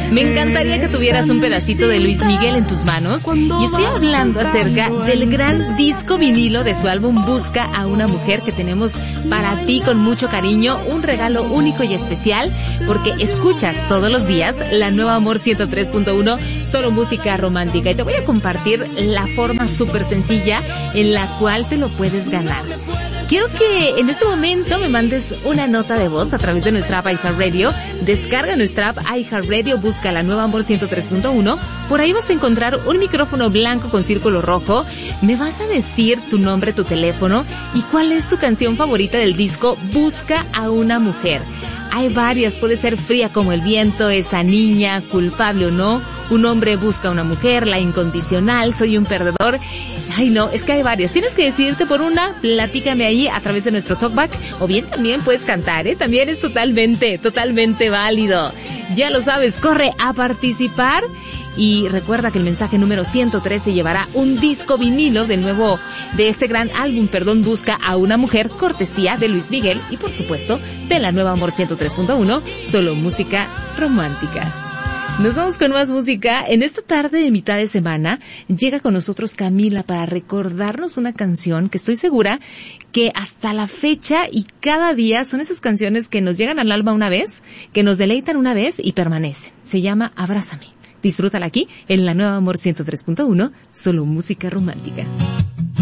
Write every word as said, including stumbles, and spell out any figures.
Me encantaría que tuvieras un pedacito de Luis Miguel en tus manos. Y estoy hablando acerca del gran disco vinilo de su álbum Busca a una mujer, que tenemos para ti con mucho cariño, un regalo único y especial, porque escuchas todos los días la nueva Amor ciento tres punto uno, solo música romántica. Y te voy a compartir la forma súper sencilla en la cual te lo puedes ganar. Quiero que en este momento me mandes una nota de voz a través de nuestra app iHeartRadio. Descarga nuestra app iHeartRadio, busca la nueva Amor ciento tres punto uno. Por ahí vas a encontrar un micrófono blanco con círculo rojo. Me vas a decir tu nombre, tu teléfono y cuál es tu canción favorita del disco Busca a una mujer. Hay varias, puede ser Fría como el viento, Esa niña, Culpable o no, Un hombre busca a una mujer, La incondicional, Soy un perdedor. Ay no, es que hay varias. Tienes que decidirte por una, platícame ahí a través de nuestro talkback, o bien también puedes cantar, ¿eh? También es totalmente, totalmente válido. Ya lo sabes, corre a participar. Y recuerda que el mensaje número ciento tres se llevará un disco vinilo de nuevo, de este gran álbum, perdón, Busca a una mujer, cortesía de Luis Miguel y por supuesto de la nueva Amor ciento tres punto uno, solo música romántica. Nos vamos con más música. En esta tarde de mitad de semana llega con nosotros Camila para recordarnos una canción que estoy segura que hasta la fecha y cada día son esas canciones que nos llegan al alma una vez, que nos deleitan una vez y permanecen. Se llama Abrázame. Disfrútala aquí en la nueva Amor ciento tres punto uno, solo música romántica.